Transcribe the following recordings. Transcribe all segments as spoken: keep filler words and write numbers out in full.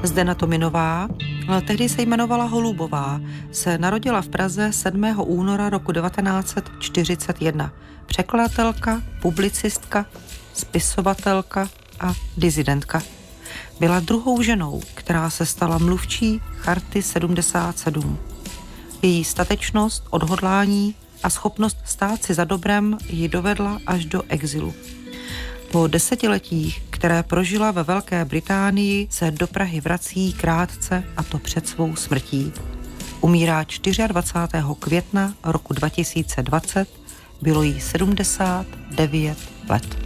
Zdena Tominová, ale tehdy se jmenovala Holubová, se narodila v Praze sedmého února roku devatenáct set čtyřicet jedna. Překladatelka, publicistka, spisovatelka a disidentka. Byla druhou ženou, která se stala mluvčí Charty sedmdesát sedm. Její statečnost, odhodlání a schopnost stát si za dobrem ji dovedla až do exilu. Po desetiletích, které prožila ve Velké Británii, se do Prahy vrací krátce, a to před svou smrtí. Umírá dvacátého čtvrtého května roku dva tisíce dvacet, bylo jí sedmdesát devět let.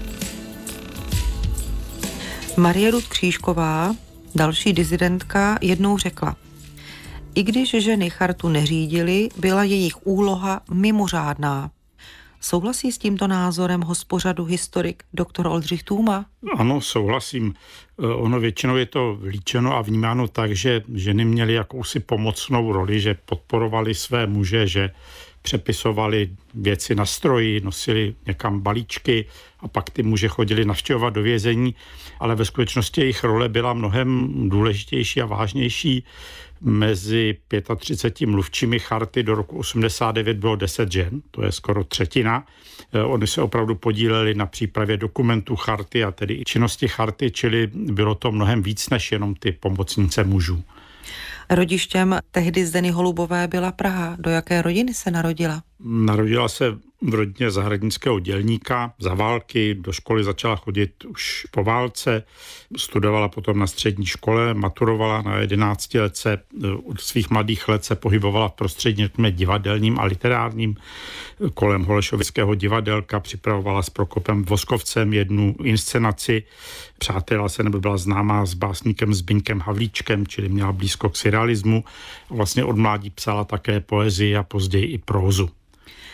Marie Ruth Křížková, další disidentka, jednou řekla: i když ženy chartu neřídily, byla jejich úloha mimořádná. Souhlasí s tímto názorem hospořadu historik doktor Oldřich Tůma? Ano, souhlasím. Ono většinou je to líčeno a vnímáno tak, že ženy měly jakousi pomocnou roli, že podporovali své muže, že přepisovali věci na stroji, nosili někam balíčky a pak ty muže chodili navštěvovat do vězení, ale ve skutečnosti jejich role byla mnohem důležitější a vážnější. Mezi třiceti pěti mluvčími charty do roku osmdesát devět bylo deset žen, to je skoro třetina. Oni se opravdu podíleli na přípravě dokumentů charty a tedy i činnosti charty, čili bylo to mnohem víc než jenom ty pomocnice mužů. Rodištěm tehdy Zdeny Holubové byla Praha. Do jaké rodiny se narodila? Narodila se v rodině zahradnického dělníka. Za války do školy začala chodit už po válce. Studovala potom na střední škole, maturovala na jedenácti let se, od svých mladých let se pohybovala v prostředí divadelním a literárním. Kolem Holešovického divadelka připravovala s Prokopem Voskovcem jednu inscenaci. Přátelila se nebo byla známá s básníkem Zbyňkem Havlíčkem, čili měla blízko k surrealismu. Vlastně od mládí psala také poezii a později i prózu.